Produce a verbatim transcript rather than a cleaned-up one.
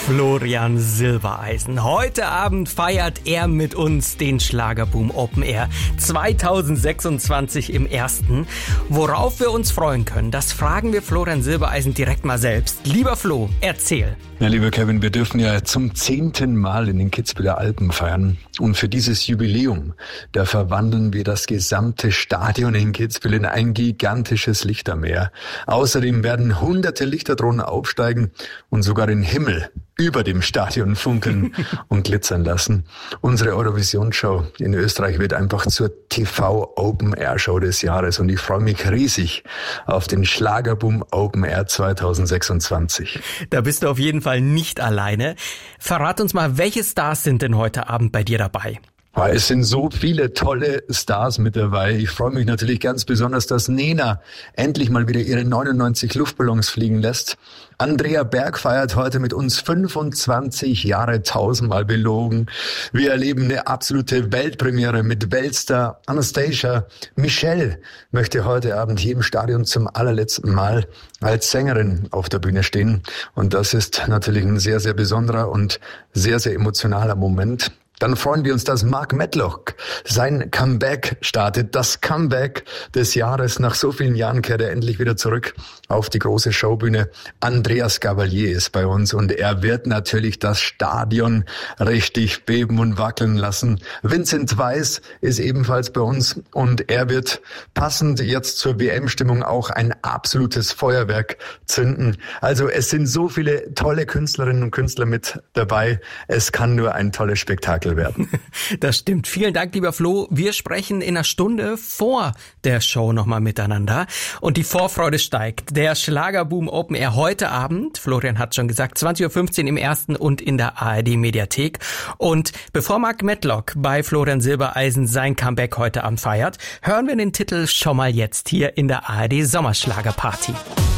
Florian Silbereisen. Heute Abend feiert er mit uns den Schlagerboom Open Air zwanzig sechsundzwanzig im ersten. Worauf wir uns freuen können, das fragen wir Florian Silbereisen direkt mal selbst. Lieber Flo, erzähl. Ja, lieber Kevin, wir dürfen ja zum zehnten Mal in den Kitzbüheler Alpen feiern. Und für dieses Jubiläum, da verwandeln wir das gesamte Stadion in Kitzbühel in ein gigantisches Lichtermeer. Außerdem werden hunderte Lichterdrohnen aufsteigen und sogar den Himmel über dem Stadion funkeln und glitzern lassen. Unsere Eurovision-Show in Österreich wird einfach zur T V-Open-Air-Show des Jahres und ich freue mich riesig auf den Schlagerboom Open Air zwanzig sechsundzwanzig. Da bist du auf jeden Fall nicht alleine. Verrat uns mal, welche Stars sind denn heute Abend bei dir dabei? Es sind so viele tolle Stars mit dabei. Ich freue mich natürlich ganz besonders, dass Nena endlich mal wieder ihre neunundneunzig Luftballons fliegen lässt. Andrea Berg feiert heute mit uns fünfundzwanzig Jahre tausendmal belogen. Wir erleben eine absolute Weltpremiere mit Weltstar Anastasia. Michelle möchte heute Abend hier im Stadion zum allerletzten Mal als Sängerin auf der Bühne stehen. Und das ist natürlich ein sehr, sehr besonderer und sehr, sehr emotionaler Moment. Dann freuen wir uns, dass Mark Medlock sein Comeback startet. Das Comeback des Jahres. Nach so vielen Jahren kehrt er endlich wieder zurück auf die große Showbühne. Andreas Gabalier ist bei uns und er wird natürlich das Stadion richtig beben und wackeln lassen. Vincent Weiss ist ebenfalls bei uns und er wird passend jetzt zur W M-Stimmung auch ein absolutes Feuerwerk zünden. Also es sind so viele tolle Künstlerinnen und Künstler mit dabei. Es kann nur ein tolles Spektakel werden. Das stimmt. Vielen Dank, lieber Flo. Wir sprechen in einer Stunde vor der Show nochmal miteinander und die Vorfreude steigt. Der Schlagerboom Open Air heute Abend, Florian hat schon gesagt, zwanzig Uhr fünfzehn im ersten und in der A R D Mediathek. Und bevor Mark Medlock bei Florian Silbereisen sein Comeback heute Abend feiert, hören wir den Titel schon mal jetzt hier in der A R D Sommerschlagerparty.